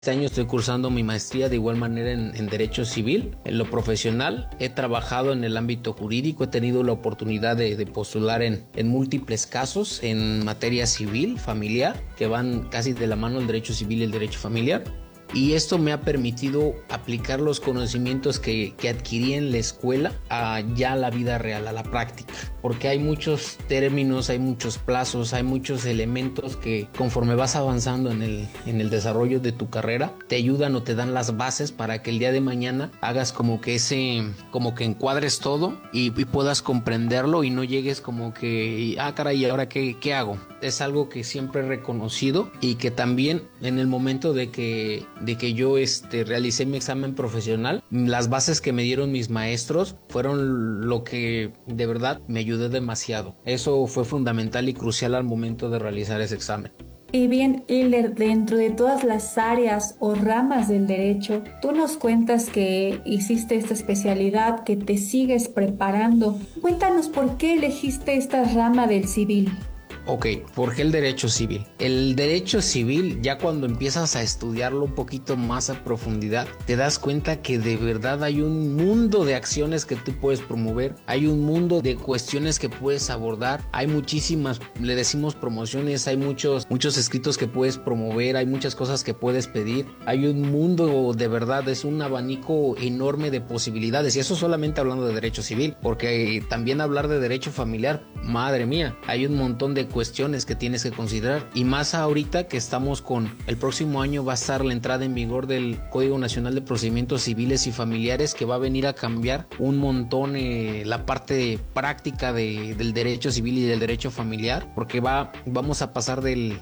Este año estoy cursando mi maestría de igual manera en Derecho Civil. En lo profesional he trabajado en el ámbito jurídico, he tenido la oportunidad de postular en múltiples casos en materia civil, familiar, que van casi de la mano el derecho civil y el derecho familiar. Y esto me ha permitido aplicar los conocimientos que adquirí en la escuela a ya la vida real, a la práctica. Porque hay muchos términos, hay muchos plazos, hay muchos elementos que conforme vas avanzando en el desarrollo de tu carrera, te ayudan o te dan las bases para que el día de mañana hagas como que encuadres todo y puedas comprenderlo y no llegues como que, caray, ¿y ahora qué hago? Es algo que siempre he reconocido y que también en el momento de que yo realicé mi examen profesional, las bases que me dieron mis maestros fueron lo que de verdad me ayudó demasiado. Eso fue fundamental y crucial al momento de realizar ese examen. Y bien, Hilder, dentro de todas las áreas o ramas del derecho, tú nos cuentas que hiciste esta especialidad, que te sigues preparando. Cuéntanos por qué elegiste esta rama del civil. Ok, ¿por qué el derecho civil? El derecho civil, ya cuando empiezas a estudiarlo un poquito más a profundidad, te das cuenta que de verdad hay un mundo de acciones que tú puedes promover, hay un mundo de cuestiones que puedes abordar, hay muchísimas, le decimos promociones, hay muchos escritos que puedes promover, hay muchas cosas que puedes pedir, hay un mundo de verdad, es un abanico enorme de posibilidades, y eso solamente hablando de derecho civil, porque también hablar de derecho familiar, madre mía, hay un montón de cuestiones que tienes que considerar, y más ahorita que estamos con el próximo año va a estar la entrada en vigor del Código Nacional de Procedimientos Civiles y Familiares, que va a venir a cambiar un montón la parte práctica del derecho civil y del derecho familiar, porque vamos a pasar del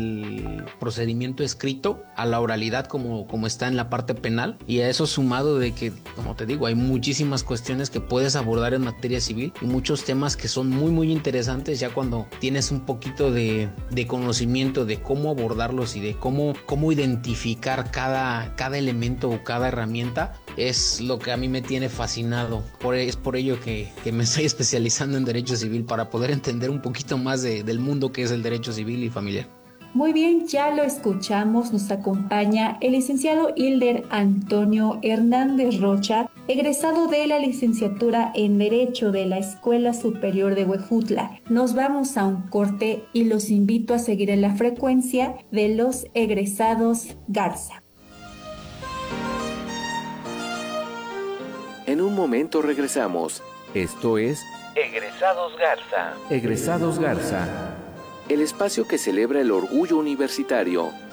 procedimiento escrito a la oralidad como está en la parte penal, y a eso sumado de que, como te digo, hay muchísimas cuestiones que puedes abordar en materia civil y muchos temas que son muy muy interesantes ya cuando tienes un poquito de conocimiento de cómo abordarlos y de cómo identificar cada elemento o cada herramienta. Es lo que a mí me tiene fascinado. Es por ello que me estoy especializando en derecho civil, para poder entender un poquito más del mundo que es el derecho civil y familiar. Muy bien, ya lo escuchamos, nos acompaña el licenciado Hilder Antonio Hernández Rocha, egresado de la licenciatura en Derecho de la Escuela Superior de Huejutla. Nos vamos a un corte y los invito a seguir en la frecuencia de los egresados Garza. En un momento regresamos. Esto es Egresados Garza. Egresados Garza, el espacio que celebra el orgullo universitario